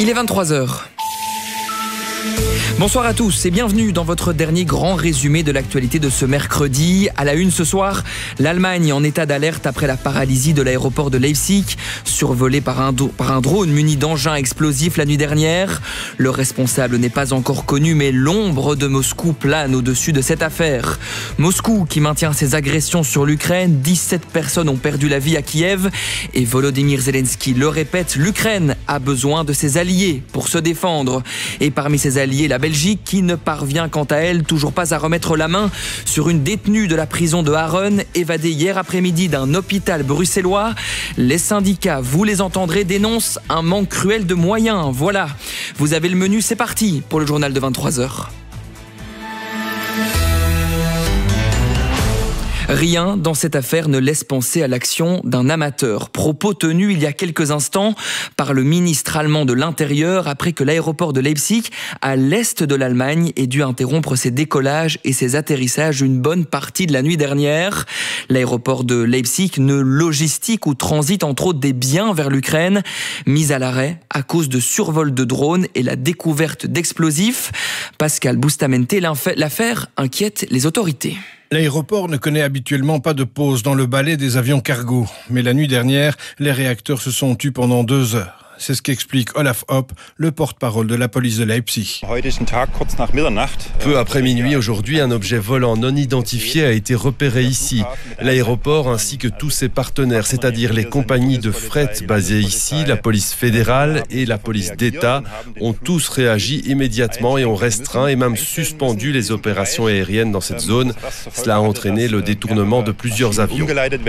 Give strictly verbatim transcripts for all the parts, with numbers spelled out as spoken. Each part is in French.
Il est vingt-trois heures. Bonsoir à tous et bienvenue dans votre dernier grand résumé de l'actualité de ce mercredi. À la une ce soir, l'Allemagne en état d'alerte après la paralysie de l'aéroport de Leipzig, survolé par un, par un drone muni d'engins explosifs la nuit dernière. Le responsable n'est pas encore connu, mais l'ombre de Moscou plane au-dessus de cette affaire. Moscou qui maintient ses agressions sur l'Ukraine, dix-sept personnes ont perdu la vie à Kiev et Volodymyr Zelensky le répète, l'Ukraine a besoin de ses alliés pour se défendre. Et parmi ses alliés, la Belgique qui ne parvient quant à elle toujours pas à remettre la main sur une détenue de la prison de Haren évadée hier après-midi d'un hôpital bruxellois. Les syndicats, vous les entendrez, dénoncent un manque cruel de moyens. Voilà, vous avez le menu, c'est parti pour le journal de vingt-trois heures. Rien dans cette affaire ne laisse penser à l'action d'un amateur. Propos tenus il y a quelques instants par le ministre allemand de l'Intérieur après que l'aéroport de Leipzig, à l'est de l'Allemagne, ait dû interrompre ses décollages et ses atterrissages une bonne partie de la nuit dernière. L'aéroport de Leipzig ne logistique où transitent entre autres des biens vers l'Ukraine, mis à l'arrêt à cause de survols de drones et la découverte d'explosifs. Pascal Boustamente, l'affaire inquiète les autorités. L'aéroport ne connaît habituellement pas de pause dans le balai des avions cargo. Mais la nuit dernière, les réacteurs se sont tus pendant deux heures. C'est ce qu'explique Olaf Hopp, le porte-parole de la police de Leipzig. Peu après minuit aujourd'hui, un objet volant non identifié a été repéré ici. L'aéroport ainsi que tous ses partenaires, c'est-à-dire les compagnies de fret basées ici, la police fédérale et la police d'État, ont tous réagi immédiatement et ont restreint et même suspendu les opérations aériennes dans cette zone. Cela a entraîné le détournement de plusieurs avions.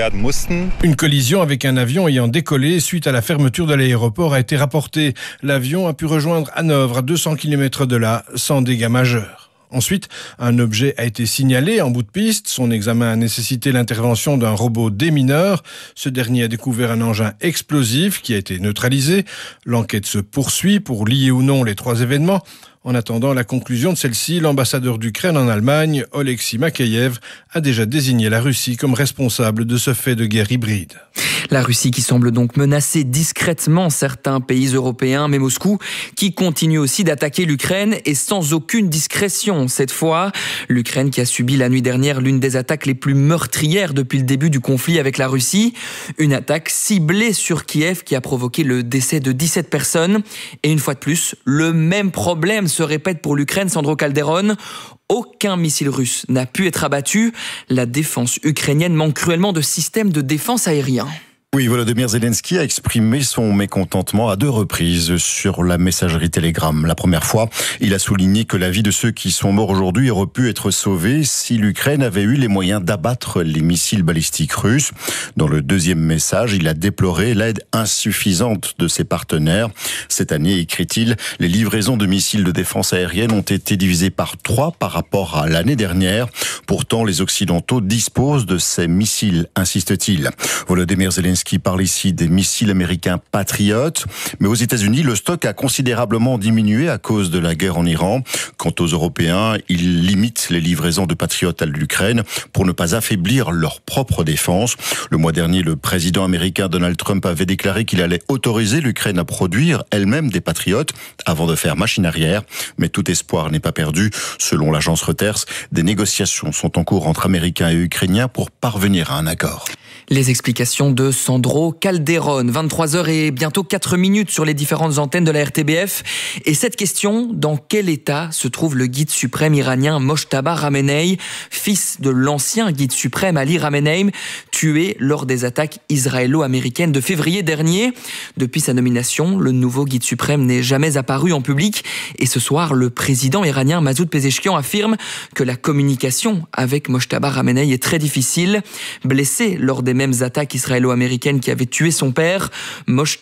Une collision avec un avion ayant décollé suite à la fermeture de l'aéroport a été rapporté. L'avion a pu rejoindre Hanovre à deux cents kilomètres de là, sans dégâts majeurs. Ensuite, un objet a été signalé en bout de piste. Son examen a nécessité l'intervention d'un robot démineur. Ce dernier a découvert un engin explosif qui a été neutralisé. L'enquête se poursuit pour lier ou non les trois événements. En attendant la conclusion de celle-ci, l'ambassadeur d'Ukraine en Allemagne, Oleksiy Makeyev, a déjà désigné la Russie comme responsable de ce fait de guerre hybride. La Russie qui semble donc menacer discrètement certains pays européens, mais Moscou qui continue aussi d'attaquer l'Ukraine et sans aucune discrétion cette fois. L'Ukraine qui a subi la nuit dernière l'une des attaques les plus meurtrières depuis le début du conflit avec la Russie. Une attaque ciblée sur Kiev qui a provoqué le décès de dix-sept personnes. Et une fois de plus, le même problème se répète pour l'Ukraine, Sandro Calderon. Aucun missile russe n'a pu être abattu. La défense ukrainienne manque cruellement de systèmes de défense aérien. Oui, Volodymyr Zelensky a exprimé son mécontentement à deux reprises sur la messagerie Telegram. La première fois, il a souligné que la vie de ceux qui sont morts aujourd'hui aurait pu être sauvée si l'Ukraine avait eu les moyens d'abattre les missiles balistiques russes. Dans le deuxième message, il a déploré l'aide insuffisante de ses partenaires. Cette année, écrit-il, les livraisons de missiles de défense aérienne ont été divisées par trois par rapport à l'année dernière. Pourtant, les Occidentaux disposent de ces missiles, insiste-t-il. Volodymyr Zelensky qui parle ici des missiles américains Patriot. Mais aux États-Unis, le stock a considérablement diminué à cause de la guerre en Iran. Quant aux Européens, ils limitent les livraisons de Patriot à l'Ukraine pour ne pas affaiblir leur propre défense. Le mois dernier, le président américain Donald Trump avait déclaré qu'il allait autoriser l'Ukraine à produire elle-même des Patriots avant de faire machine arrière. Mais tout espoir n'est pas perdu. Selon l'agence Reuters, des négociations sont en cours entre Américains et Ukrainiens pour parvenir à un accord. Les explications de Sandro Calderon. vingt-trois heures et bientôt quatre minutes sur les différentes antennes de la R T B F. Et cette question, dans quel état se trouve le guide suprême iranien Mojtaba Khamenei, fils de l'ancien guide suprême Ali Khamenei, tué lors des attaques israélo-américaines de février dernier. Depuis sa nomination, le nouveau guide suprême n'est jamais apparu en public. Et ce soir, le président iranien Masoud Pezeshkian affirme que la communication avec Mojtaba Khamenei est très difficile. Blessé lors des mêmes attaques israélo-américaines qui avaient tué son père, Mojtaba